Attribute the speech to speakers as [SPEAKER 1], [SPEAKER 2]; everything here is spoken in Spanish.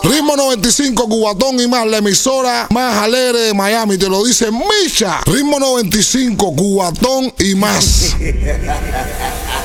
[SPEAKER 1] Ritmo 95, Cubatón y más, la emisora más alegre de Miami. Te lo dice Micha. Ritmo 95, Cubatón y más.